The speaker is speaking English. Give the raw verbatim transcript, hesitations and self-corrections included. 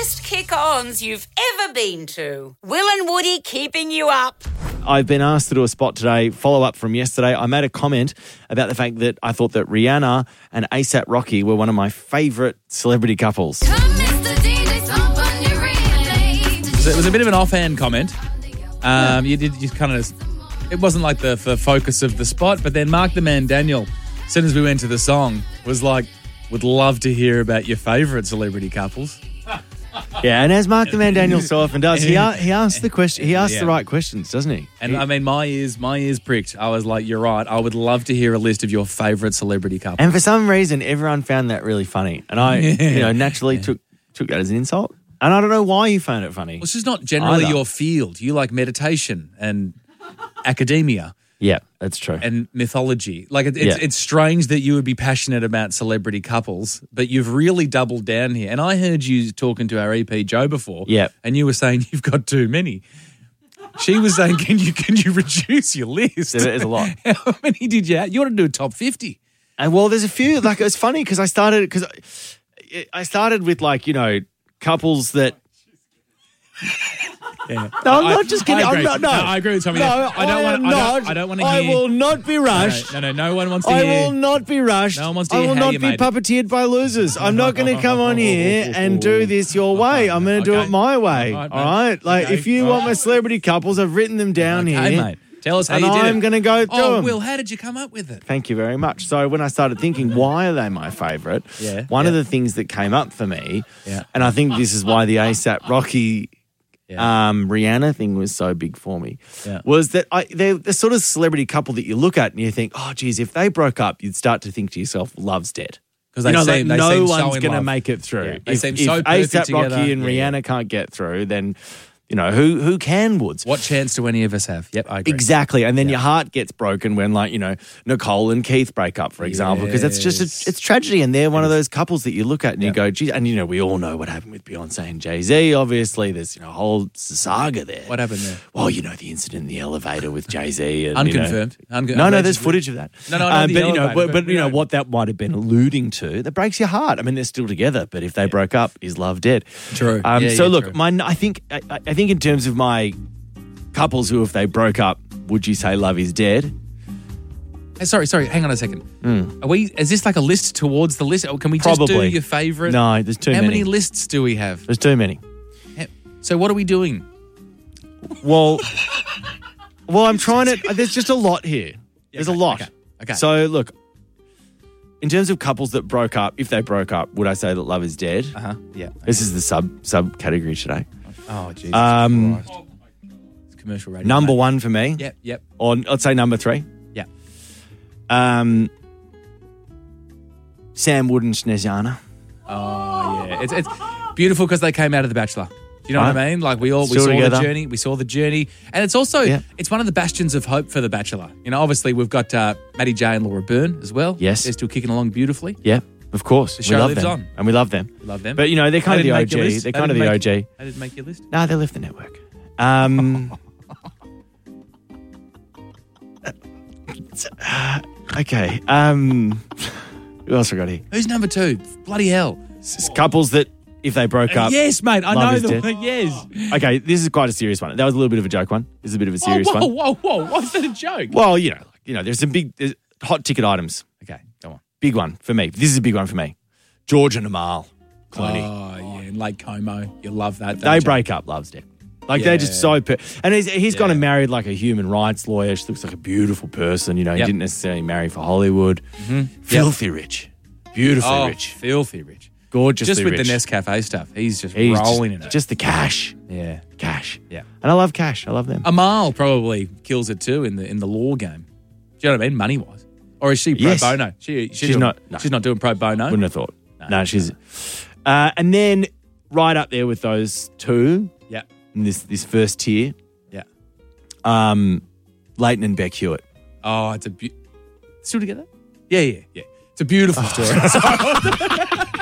best kick-ons you've ever been to. Will and Woody keeping you up. I've been asked to do a spot today, follow-up from yesterday. I made a comment about the fact that I thought that Rihanna and ASAP Rocky were one of my favourite celebrity couples. It was a bit of an offhand comment. Um, you did you kind of, it wasn't like the, the focus of the spot, but then Mark the Man Daniel, as soon as we went to the song, was like, would love to hear about your favourite celebrity couples. Yeah, and as Mark the Man Daniel so often does, he a- he asks the question, he asks Yeah. the right questions, doesn't he? And he, I mean, my ears, my ears pricked. I was like, you're right. I would love to hear a list of your favourite celebrity couples. And for some reason, everyone found that really funny, and I, you know, naturally yeah. took took that as an insult. And I don't know why you found it funny. Well, this is not generally either. your field. You like meditation and academia. Yeah, that's true. And mythology. Like, it, it's, Yeah. it's strange that you would be passionate about celebrity couples, but you've really doubled down here. And I heard you talking to our E P, Joe, before. Yeah. And you were saying you've got too many. She was saying, can you can you reduce your list? There is a lot. How many did you have? You want to do a top fifty. And well, there's a few. Like, it's funny because I started because I, I started with like you know couples that. Yeah. No, I'm I- not just kidding. I I'm agree. not. No, No, I agree with Tommy. No, I don't I want- am I don't- not. I don't wanna I hear- will not be rushed. No, no, no, no one wants to I hear. will not be rushed. No one wants to I hear will how not you be made it. puppeteered by losers. I'm not going to come on here and do this your way. I'm going to do Okay. it my way. All right, All right? Like, Okay. if you All want right. my celebrity couples, I've written them down Okay, here. mate. Tell us how and you did I'm it. going to go through Oh, them. Will, how did you come up with it? Thank you very much. So when I started thinking, why are they my favourite? Yeah, One yeah. of the things that came up for me, Yeah. and I think this is why the ASAP Rocky Yeah. um, Rihanna thing was so big for me, Yeah. was that I, they're the sort of celebrity couple that you look at and you think, oh, geez, if they broke up, you'd start to think to yourself, love's dead. Because You they know, seem, like, they no seem so one's in going to love. make it through. Yeah, they if seem if so perfect ASAP together. Rocky and Yeah, yeah. Rihanna can't get through, then, you know, who who can, Woods? What chance do any of us have? Yep, I agree. Exactly. And then your heart gets broken when, like, you know, Nicole and Keith break up, for example, because it's just, Yes. a, it's tragedy. And they're one of those couples that you look at and you Yep. go, geez, and, you know, we all know what happened with Beyonce and Jay-Z, obviously. There's, you know, a whole saga there. What happened there? Well, you know, the incident in the elevator with Jay-Z. And, Unconfirmed. You know, Unco- no, no, there's allegedly. footage of that. No, no, Uh, not the but, you know, elevator, but, but, but, you you know, know. what that might have been alluding to, that breaks your heart. I mean, they're still together, but if they broke up, is love dead? True. Um, Yeah, so, yeah, look, true. my, I think, I, I think in terms of my couples who, if they broke up, would you say love is dead? Hey, sorry, sorry. Hang on a second. Are we? Is this like a list towards the list? Or can we just Hmm. Probably. do your favourite? No, there's too How many. many lists do we have? There's too many. So what are we doing? Well, well, I'm trying to. There's just a lot here. There's okay, a lot. okay, okay. So look, in terms of couples that broke up, if they broke up, would I say that love is dead? Uh huh. Yeah. This is the sub subcategory today. Oh, Jesus Um, Christ. It's commercial radio. Number mate. one for me, Yep. Yep. or let's say number three. Yeah. Um, Sam Wood and Snezana. Oh, yeah. It's it's beautiful because they came out of The Bachelor. Do you know what Right. I mean? Like we all we Still saw together. the journey. We saw the journey, and it's also Yeah. it's one of the bastions of hope for The Bachelor. You know, obviously we've got uh, Maddie J and Laura Byrne as well. Yes. they're still kicking along beautifully. Yeah, of course. The show we love lives them, on. and we love them. We love them. But you know, they're kind They of the didn't make your O G. list? They're They kind of the didn't O G. make- They didn't make your list. No, they left the network. Um, okay. Um, who else we got here? Who's number two? Bloody hell! S- Couples that, if they broke up. Yes, mate. I Love know is the dead. yes. Okay, this is quite a serious one. That was a little bit of a joke one. This is a bit of a serious whoa, one. whoa, whoa, whoa! Why's that a joke? Well, you know, like, you know, there's some big there's hot ticket items. Okay, go on. Big one for me. This is a big one for me. George and Amal Clooney. Oh yeah, in Lake Como, you love that. they don't you? break up. Love's dead. Like Yeah. they're just so. Per- and he's he's gone Yeah. and married like a human rights lawyer. She looks like a beautiful person. You know, he Yep. didn't necessarily marry for Hollywood. Filthy rich, beautifully Oh, rich, filthy rich. gorgeously Just with rich. the Nescafe stuff, he's just He's rolling just, in it. just the cash, yeah, cash. yeah. And I love cash. I love them. Amal probably kills it too in the in the law game. Do you know what I mean? Money wise, or is she pro Yes. bono? She she's, She's doing, not- no. She's not doing pro bono. Wouldn't have thought. No, she's. Uh, and then right up there with those two Yeah, in this this first tier, yeah. um, Leighton and Beck Hewitt. Oh, it's a be- still together. Yeah, yeah, yeah. It's a beautiful Oh. story.